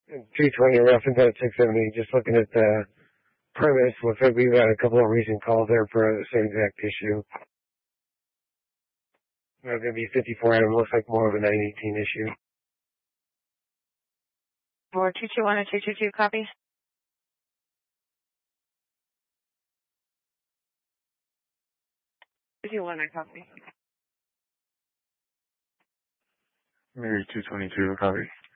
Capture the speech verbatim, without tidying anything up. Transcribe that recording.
two twenty reference at six seventy, just looking at the premise, looks like we've got a couple of recent calls there for the same exact issue. It's going to be fifty-four item, looks like more of a nine eighteen issue. For two two one and two two two, copy. two two one, I copy. Maybe two twenty-two, copy.